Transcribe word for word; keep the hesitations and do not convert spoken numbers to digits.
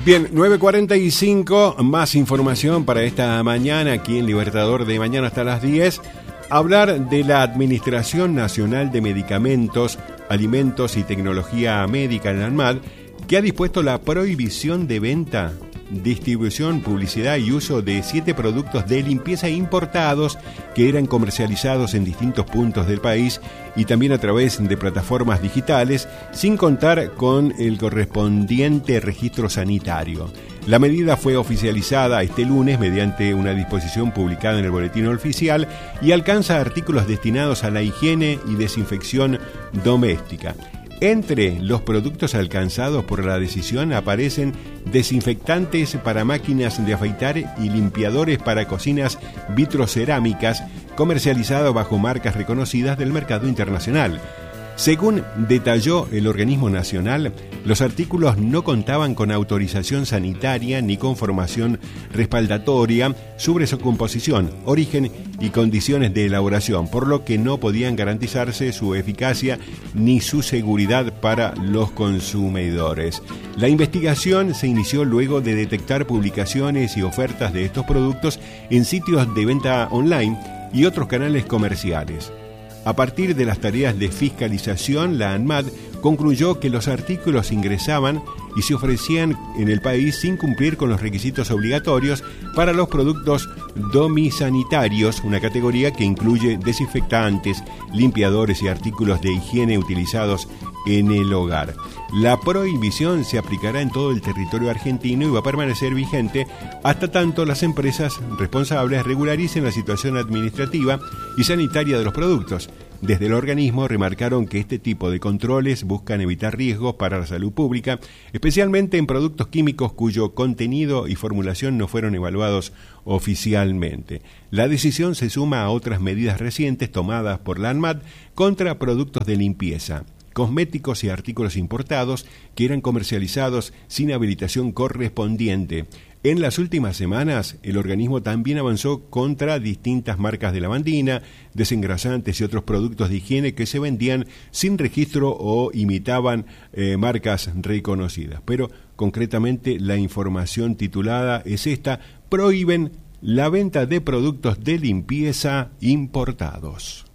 Bien, nueve cuarenta y cinco, más información para esta mañana aquí en Libertador de mañana hasta las diez. Hablar de la Administración Nacional de Medicamentos, Alimentos y Tecnología Médica, la ANMAT, que ha dispuesto la prohibición de venta, distribución, publicidad y uso de siete productos de limpieza importados que eran comercializados en distintos puntos del país y también a través de plataformas digitales, sin contar con el correspondiente registro sanitario. La medida fue oficializada este lunes mediante una disposición publicada en el Boletín Oficial y alcanza artículos destinados a la higiene y desinfección doméstica. Entre los productos alcanzados por la decisión aparecen desinfectantes para máquinas de afeitar y limpiadores para cocinas vitrocerámicas comercializados bajo marcas reconocidas del mercado internacional. Según detalló el organismo nacional, los artículos no contaban con autorización sanitaria ni con formación respaldatoria sobre su composición, origen y condiciones de elaboración, por lo que no podían garantizarse su eficacia ni su seguridad para los consumidores. La investigación se inició luego de detectar publicaciones y ofertas de estos productos en sitios de venta online y otros canales comerciales. A partir de las tareas de fiscalización, la ANMAT concluyó que los artículos ingresaban y se ofrecían en el país sin cumplir con los requisitos obligatorios para los productos domisanitarios, una categoría que incluye desinfectantes, limpiadores y artículos de higiene utilizados en el hogar. La prohibición se aplicará en todo el territorio argentino y va a permanecer vigente hasta tanto las empresas responsables regularicen la situación administrativa y sanitaria de los productos. Desde el organismo remarcaron que este tipo de controles buscan evitar riesgos para la salud pública, especialmente en productos químicos cuyo contenido y formulación no fueron evaluados oficialmente. La decisión se suma a otras medidas recientes tomadas por la ANMAT contra productos de limpieza, cosméticos y artículos importados que eran comercializados sin habilitación correspondiente. En las últimas semanas, el organismo también avanzó contra distintas marcas de lavandina, desengrasantes y otros productos de higiene que se vendían sin registro o imitaban eh, marcas reconocidas. Pero, concretamente, la información titulada es esta: prohíben la venta de productos de limpieza importados.